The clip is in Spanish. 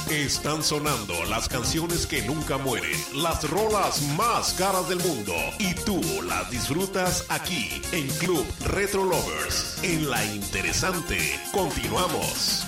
Están sonando las canciones que nunca mueren, las rolas más caras del mundo, y tú las disfrutas aquí en Club Retro Lovers. En La Interesante, continuamos.